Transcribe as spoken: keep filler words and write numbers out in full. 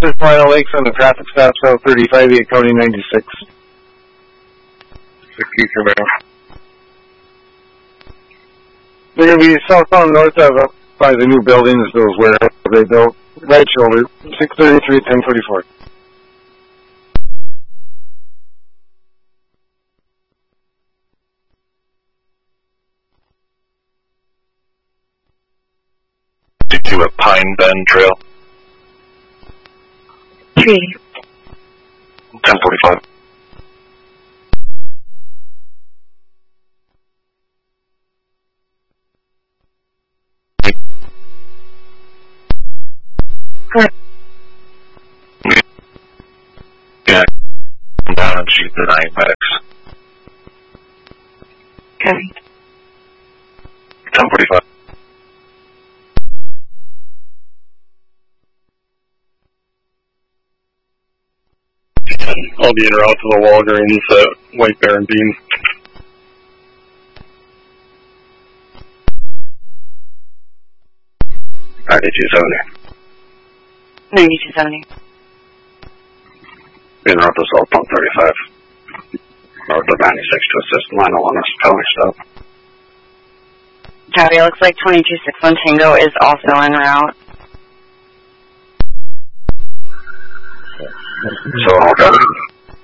Final Lakes on the traffic stop, South thirty-five, eight County ninety-six. sixty Command. They're going to be southbound north of up by the new buildings, those warehouses they built. Right shoulder, six thirty-three, ten forty-four. To a Pine Bend Trail. Three. ten forty-five. Yeah, come down and shoot the nine medics. Okay. ten forty-five. I'll be en route to the Walgreens at White Bear and Bean. ninety-two seventy. ninety-two seventy. En route to southbound thirty-five. North of ninety-six to assist line along us, pelling stop. Copy, it looks like twenty-two six one Tango is also en route. So I'll go